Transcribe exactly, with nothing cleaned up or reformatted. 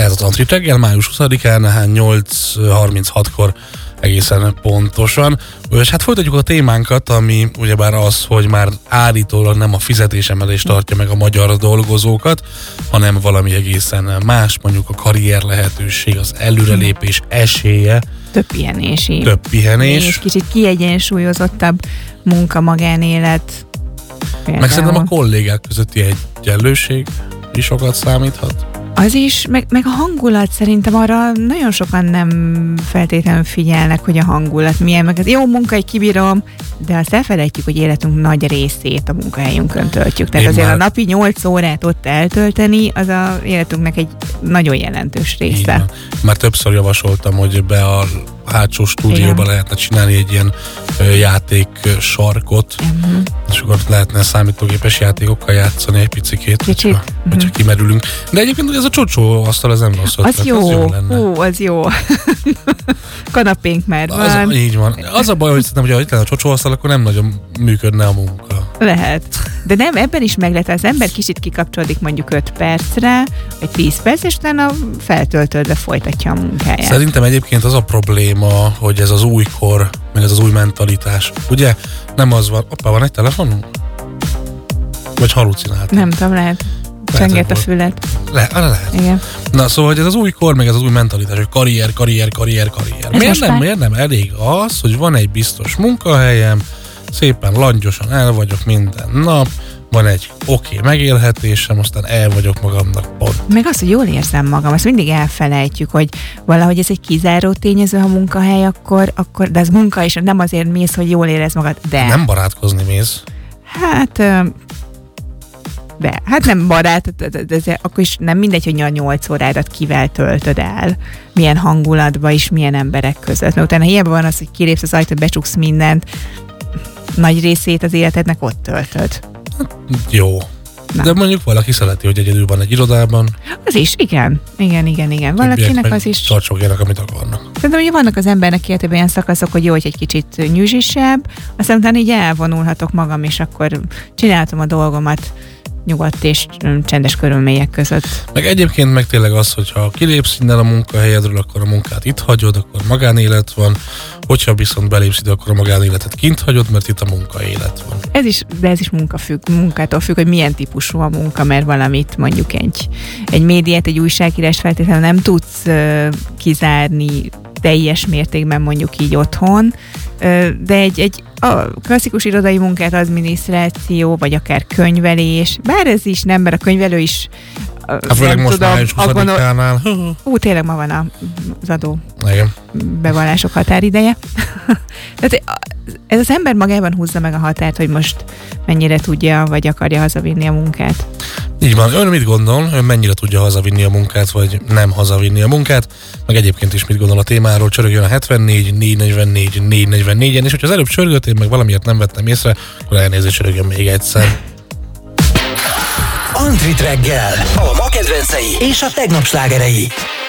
Ez az Antrit reggel, május huszadikán, nyolc harminchatkor egészen pontosan. És hát folytatjuk a témánkat, ami ugyebár az, hogy már állítólag nem a fizetésemelés tartja meg a magyar dolgozókat, hanem valami egészen más, mondjuk a karrier lehetőség, az előrelépés esélye. Több pihenés. Több pihenés. És kicsit kiegyensúlyozottabb munka-magánélet. Például. Meg szerintem a kollégák közötti egyenlőség is sokat számíthat. Az is, meg, meg a hangulat, szerintem arra nagyon sokan nem feltétlenül figyelnek, hogy a hangulat milyen, meg az jó munkai kibírom, de azt elfelejtjük, hogy életünk nagy részét a munkahelyünkön töltjük. Tehát Én azért már... a napi nyolc órát ott eltölteni, az a életünknek egy nagyon jelentős része. Már többször javasoltam, hogy be a hátsó stúdióban lehetne csinálni egy ilyen játék sarkot, uh-huh. és akkor lehetne számítógépes játékokkal játszani egy picikét, hogyha, uh-huh. hogyha kimerülünk. De egyébként ez a csocsó asztal, ez nem rossz ötlet. Az jó, az jó lenne. Hú, az jó. Kanapénk már van. Az, így van. Az a baj, hogy szerintem, hogyha itt lenne a csocsó asztal, akkor nem nagyon működne a munka. Lehet. De nem, ebben is meg lehet, az ember kicsit kikapcsolódik mondjuk öt percre, vagy tíz perc, és utána feltöltődve folytatja a munkáját. Szerintem egyébként az a probléma, hogy ez az újkor, meg ez az új mentalitás. Ugye? Nem az van. Hoppá, van egy telefonunk? Vagy halucináltam? Nem tudom, lehet. Csengett a fület. Le, lehet. Igen. Na, szóval, hogy ez az új kor, meg ez az új mentalitás, hogy karrier, karrier, karrier, karrier. Miért nem, miért nem elég az, hogy van egy biztos munkahelyem, szépen langyosan el vagyok minden nap, van egy oké okay, megélhetésem, aztán el vagyok magamnak pont. Meg az, hogy jól érzem magam, azt mindig elfelejtjük, hogy valahogy ez egy kizáró tényező, ha munkahely, akkor, akkor de az munka is nem azért mész, hogy jól érez magad, de... Nem barátkozni mész. Hát... De, hát nem barát, de, de, de akkor is nem mindegy, hogy a nyolc órádat kivel töltöd el, milyen hangulatba és milyen emberek között. Mert utána hiába van az, hogy kilépsz az ajtót, becsuksz mindent, nagy részét az életednek ott töltöd. Hát, jó. Na. De mondjuk valaki szereti, hogy egyedül van egy irodában. Az is, igen. Igen, igen, igen. Valakinek az is. Tartsogjanak, amit akarnak. Szerintem, hogy vannak az embernek életében ilyen szakaszok, hogy jó, hogy egy kicsit nyűzsisebb, aztán utána így elvonulhatok magam, és akkor csinálhatom a dolgomat nyugodt és csendes körülmények között. Meg egyébként meg tényleg az, hogyha kilépsz innen a munkahelyedről, akkor a munkát itt hagyod, akkor magánélet van, hogyha viszont belépsz ide, akkor a magánéletet kint hagyod, mert itt a munkaélet van. Ez is, de ez is munka függ, munkától függ, hogy milyen típusú a munka, mert valamit mondjuk egy, egy médiát, egy újságírás feltétlenül nem tudsz uh, kizárni teljes mértékben mondjuk így otthon, uh, de egy, egy a klasszikus irodai munkát, adminisztráció, vagy akár könyvelés, bár ez is nem, mert a könyvelő is hát főleg most tudom, május huszadikánál. Ú, tényleg ma van az adó igen. bevallások határideje. Tehát ez az ember magában húzza meg a határt, hogy most mennyire tudja, vagy akarja hazavinni a munkát. Így van. Ön mit gondol? Ön mennyire tudja hazavinni a munkát, vagy nem hazavinni a munkát? Meg egyébként is mit gondol a témáról? Csörögjön a hetvennégy négy negyvennégy négy negyvennégyen, és hogyha az előbb csörgött, én meg valamiért nem vettem észre, akkor elnézést, csörögjön még egyszer. Antrit reggel, a ma kedvencei és a tegnap slágerei.